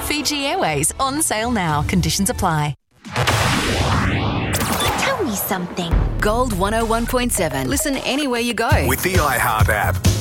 Fiji Airways on sale now. Conditions apply. Tell me something. Gold 101.7. Listen anywhere you go. With the iHeart app.